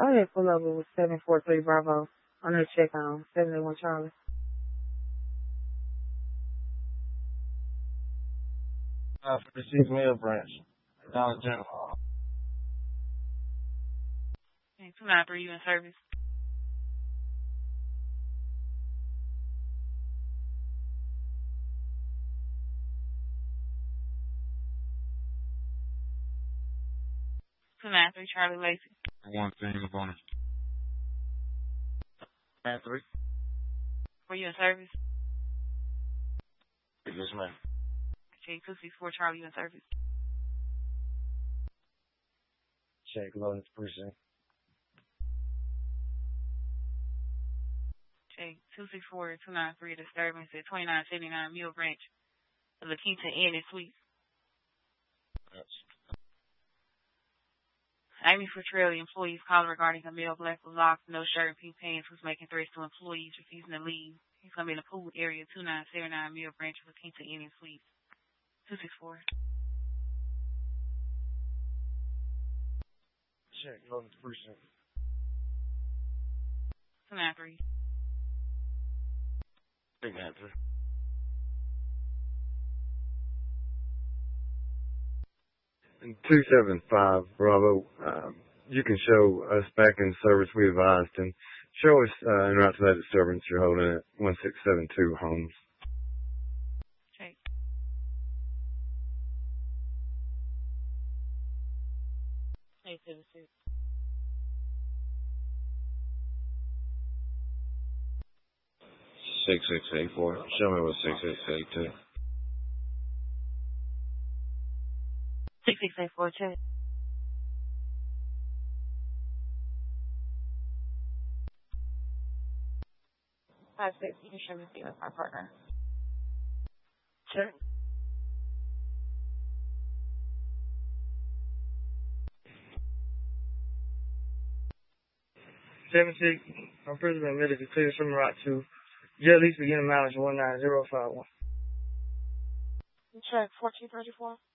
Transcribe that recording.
Go ahead, pull over with 743 Bravo on their check on 71 Charlie. For the 6 Mill branch, Dollar General. Okay, 293, you in service? Charlie Lacey. 1 thing about it. 93. Were you in service? Yes, ma'am. Okay, 264 Charlie, you in service? Check Lawrence Precinct. Okay, 264 293 disturbance at 2979 Mill Branch, La Quinta Inn and Suites. Yes. Amy Fertrelli, employees calling regarding a male black with locks, no shirt, and pink pants who's making threats to employees refusing to leave. He's going to be in the pool area, 2979 Mill Branch, La Quinta Inn and Suites. 264. Check Lawrence Precinct. 293. 393. And 275 Bravo, you can show us back in service, we advised, and show us en route to that disturbance you're holding at 1672 Holmes. Okay. Hey, 76. Six 6684. Show me what 6682. 6684, check. Five six, you can show me the my partner. Check. I'm President Medical clear from the route to Jet Lease beginning mileage 19051. Check 1434.